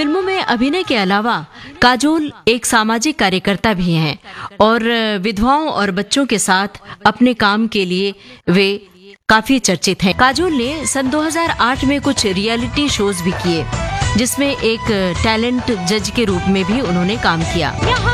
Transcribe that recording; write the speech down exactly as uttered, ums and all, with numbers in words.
फिल्मों में अभिनय के अलावा काजोल एक सामाजिक कार्यकर्ता भी हैं और विधवाओं और बच्चों के साथ अपने काम के लिए वे काफी चर्चित हैं। काजोल ने सन दो हज़ार आठ में कुछ रियलिटी शोज भी किए, जिसमें एक टैलेंट जज के रूप में भी उन्होंने काम किया।